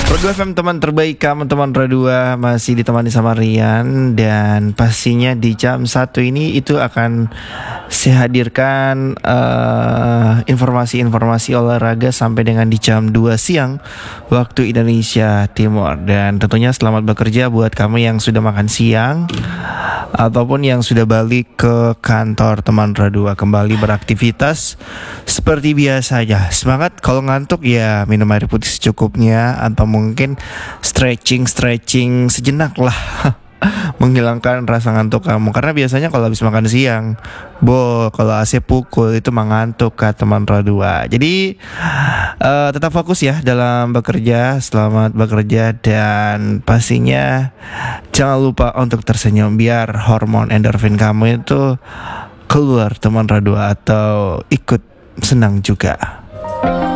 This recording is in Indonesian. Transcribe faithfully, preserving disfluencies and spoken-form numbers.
Program F M teman terbaik kamu teman Radua masih ditemani sama Rian. Dan pastinya di jam satu ini itu akan saya hadirkan uh, informasi-informasi olahraga sampai dengan di jam dua siang waktu Indonesia Timur. Dan tentunya selamat bekerja buat kamu yang sudah makan siang ataupun yang sudah balik ke kantor teman Radua, kembali beraktivitas seperti biasa aja. Semangat, kalau ngantuk ya minum air putih secukupnya atau mungkin stretching-stretching sejenak lah menghilangkan rasa ngantuk kamu. Karena biasanya kalau habis makan siang, bo, kalau A C pukul itu mengantuk kata teman Radua. Jadi uh, tetap fokus ya dalam bekerja. Selamat bekerja dan pastinya jangan lupa untuk tersenyum biar hormon endorfin kamu itu keluar teman Radua, atau ikut senang juga.